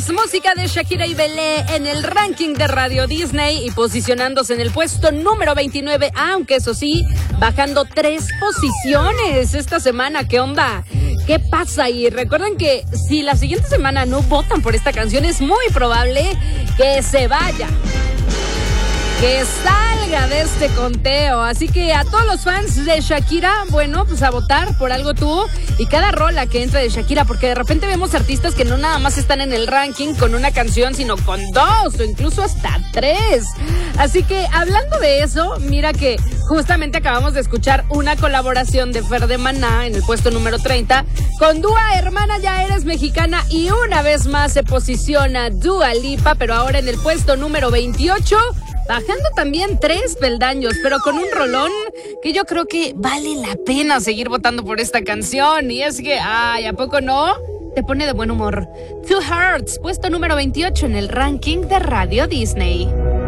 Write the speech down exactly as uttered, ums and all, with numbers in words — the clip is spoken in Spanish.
es música de Shakira y Belé en el ranking de Radio Disney y posicionándose en el puesto número veintinueve, aunque eso sí, bajando tres posiciones esta semana. ¿Qué onda? ¿Qué pasa? Y recuerden que si la siguiente semana no votan por esta canción, es muy probable que se vaya, que salga de este conteo. Así que a todos los fans de Shakira, bueno, pues a votar por algo tú y cada rola que entra de Shakira, porque de repente vemos artistas que no nada más están en el ranking con una canción, sino con dos o incluso hasta tres. Así que hablando de eso, mira que justamente acabamos de escuchar una colaboración de Fer de Maná en el puesto número treinta con Dua, Hermana Ya Eres Mexicana, y una vez más se posiciona Dua Lipa, pero ahora en el puesto número veintiocho, bajando también tres peldaños, pero con un rolón que yo creo que vale la pena seguir votando por esta canción. Y es que, ay, ¿a poco no? Te pone de buen humor. Two Hearts, puesto número veintiocho en el ranking de Radio Disney.